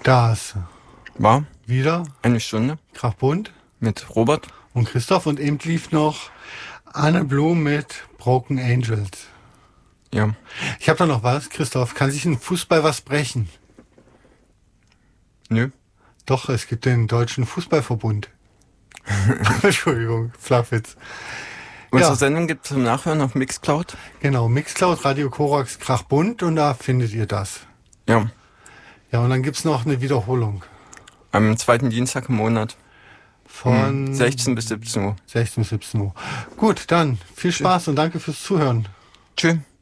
Das war wieder eine Stunde Krachbunt mit Robert und Christoph und eben lief noch Anne Blum mit Broken Angels. Ja. Ich habe da noch was, Christoph. Kann sich ein Fußball was brechen? Nö. Doch, es gibt den Deutschen Fußballverbund. Entschuldigung, Flachwitz. Unsere Sendung gibt es zum Nachhören auf Mixcloud. Genau, Mixcloud, Radio Korax, Krachbunt und da findet ihr das. Ja. Ja, und dann gibt's noch eine Wiederholung. Am zweiten Dienstag im Monat. Von 16 bis 17 Uhr. 16 bis 17 Uhr. Gut, dann viel Spaß und danke fürs Zuhören. Tschüss.